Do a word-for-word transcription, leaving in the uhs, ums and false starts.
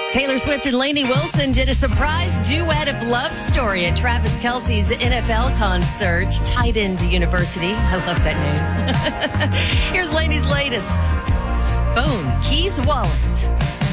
Taylor Swift and Lainey Wilson did a surprise duet of Love Story at Travis Kelce's N F L concert, Tight End University. I love that name. Here's Lainey's latest. Boom, Keys Wallet.